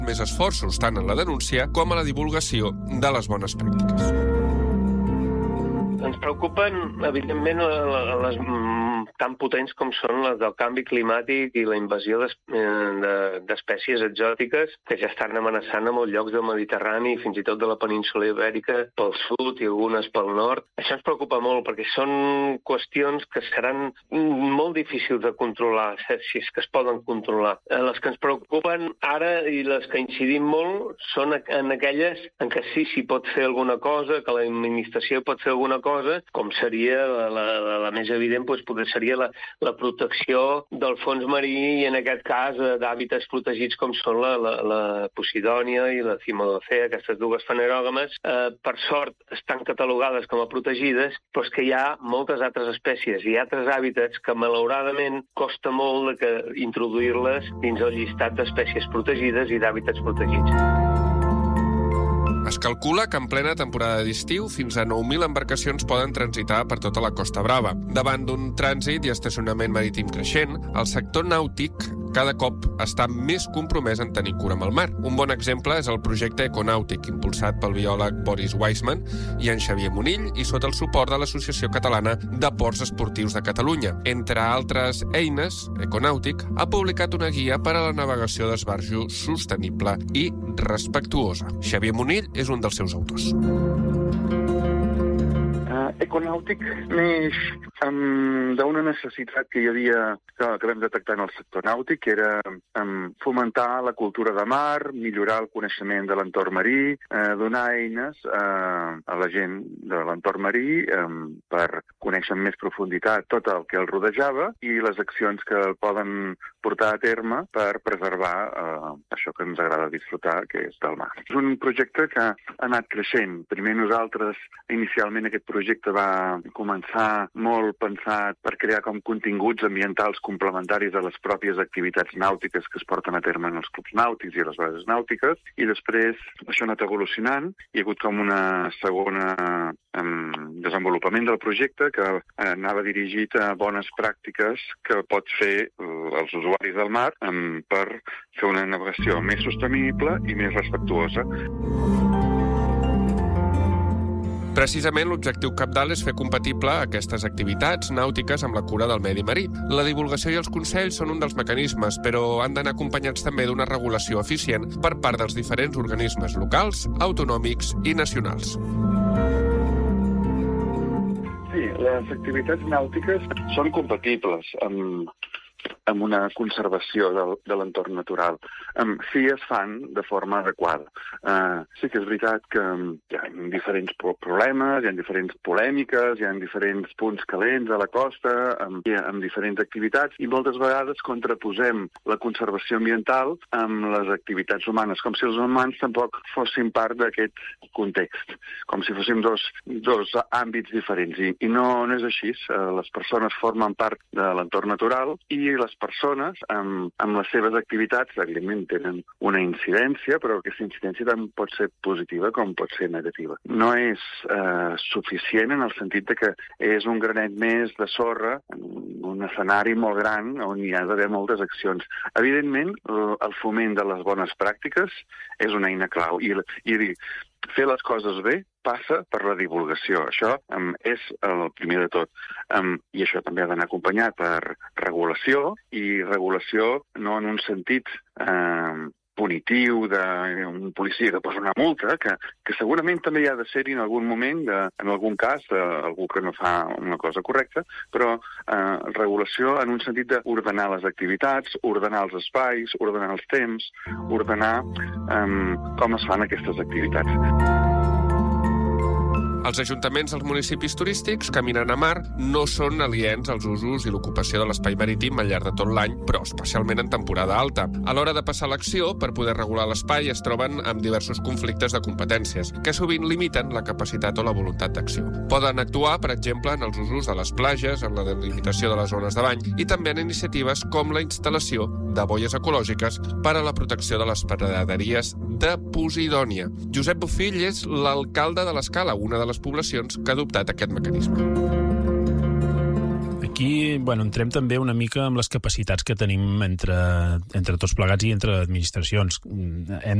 més esforços tant en la denúncia com a la divulgació de les bones pràctiques. Ens preocupen, evidentment, les tan potents com són les del canvi climàtic i la invasió d'espècies exòtiques que ja estan amenaçant a molts llocs del Mediterrani, fins i tot de la península Ibèrica, pel sud i algunes pel nord. Això ens preocupa molt perquè són qüestions que seran molt difícils de controlar, si és que es poden controlar. Les que ens preocupen ara i les que incidim molt són en aquelles en què sí s'hi pot fer alguna cosa, que l'administració pot fer alguna cosa, com seria la més evident, seria la protecció del fons marí i, en aquest cas, d'hàbitats protegits com són la Posidònia i la Cimodocea, aquestes dues fanerògames. Per sort, estan catalogades com a protegides, però és que hi ha moltes altres espècies i altres hàbitats que, malauradament, costa molt introduir-les dins el llistat d'espècies protegides i d'hàbitats protegits. Es calcula que en plena temporada d'estiu fins a 9.000 embarcacions poden transitar per tota la Costa Brava. Davant d'un trànsit i estacionament marítim creixent, el sector nàutic cada cop està més compromès en tenir cura amb el mar. Un bon exemple és el projecte Econàutic, impulsat pel biòleg Boris Weissman i en Xavier Munill i sota el suport de l'Associació Catalana de Ports Esportius de Catalunya. Entre altres eines, Econàutic ha publicat una guia per a la navegació d'esbarjo sostenible i respectuosa. Xavier Munill és un dels seus autors. Econàutic neix d'una necessitat que hi havia, que vam detectar en el sector nàutic, que era fomentar la cultura de mar, millorar el coneixement de l'entorn marí, donar eines a la gent de l'entorn marí per conèixer amb més profunditat tot el que el rodejava i les accions que el poden portar a terme per preservar això que ens agrada disfrutar, que és del mar. És un projecte que ha anat creixent. Primer nosaltres, inicialment aquest projecte va començar molt pensat per crear com continguts ambientals complementaris a les pròpies activitats nàutiques que es porten a terme en els clubs nàutics i a les bases nàutiques, i després això ha anat evolucionant. Hi ha hagut com una segona desenvolupament del projecte que anava dirigit a bones pràctiques que pot fer els usuaris del mar per fer una navegació més sostenible i més respectuosa. Precisament l'objectiu cabdal és fer compatible aquestes activitats nàutiques amb la cura del medi marí. La divulgació i els consells són un dels mecanismes, però han d'anar acompanyats també d'una regulació eficient per part dels diferents organismes locals, autonòmics i nacionals. Sí, les activitats nàutiques són compatibles amb una conservació de l'entorn natural, si es fan de forma adequada. Sí que és veritat que hi ha diferents problemes, hi ha diferents polèmiques, hi ha diferents punts calents a la costa, amb diferents activitats, i moltes vegades contraposem la conservació ambiental amb les activitats humanes, com si els humans tampoc fossin part d'aquest context, com si fóssim dos àmbits diferents. I no és així. Les persones formen part de l'entorn natural i les persones, amb les seves activitats, evidentment tenen una incidència, però aquesta incidència tant pot ser positiva com pot ser negativa. No és suficient en el sentit de que és un granet més de sorra, un escenari molt gran on hi ha d'haver moltes accions. Evidentment, el foment de les bones pràctiques és una eina clau i fer les coses bé passa per la divulgació. Això és el primer de tot. I això també ha d'anar acompanyat per regulació, i regulació no en un sentit punitiu d'un policia que posa una multa, que segurament també hi ha de ser-hi en algun moment, en algun cas, algú que no fa una cosa correcta, però regulació en un sentit d'ordenar les activitats, ordenar els espais, ordenar els temps, ordenar com es fan aquestes activitats. Els ajuntaments dels municipis turístics que miren a mar no són aliens als usos i l'ocupació de l'espai marítim al llarg de tot l'any, però especialment en temporada alta. A l'hora de passar l'acció, per poder regular l'espai, es troben amb diversos conflictes de competències, que sovint limiten la capacitat o la voluntat d'acció. Poden actuar, per exemple, en els usos de les platges, en la delimitació de les zones de bany, i també en iniciatives com la instal·lació de boies ecològiques per a la protecció de les praderies de Posidònia. Josep Bofill és l'alcalde de l'Escala, una de les poblacions que ha adoptat aquest mecanisme. aquí entrem també una mica amb les capacitats que tenim entre tots plegats i entre administracions. Hem